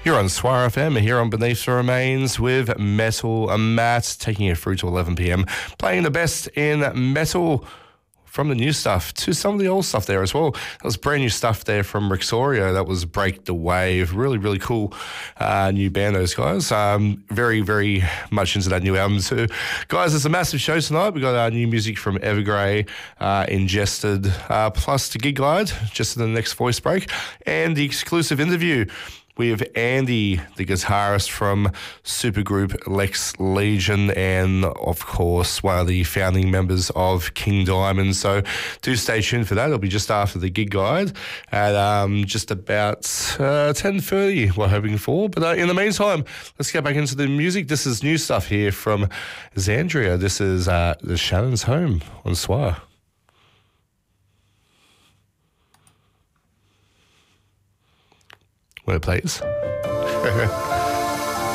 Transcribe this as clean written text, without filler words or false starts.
You're on Swire FM, here on Beneath the Remains with Metal Matt, taking it through to 11 p.m, playing the best in metal, from the new stuff to some of the old stuff there as well. That was brand new stuff there from Rixorio. That was Break the Wave. Really, really cool new band, those guys. Very, very much into that new album too. Guys, it's a massive show tonight. We got new music from Evergrey, Ingested, plus the gig guide, just in the next voice break, and the exclusive interview with Andy, the guitarist from supergroup Lex Legion, and of course one of the founding members of King Diamond. So do stay tuned for that. It'll be just after the gig guide at just about 10:30 we're hoping for. But in the meantime, let's get back into the music. This is new stuff here from Xandria. This is The Shannon's Home on Swire. Will it please?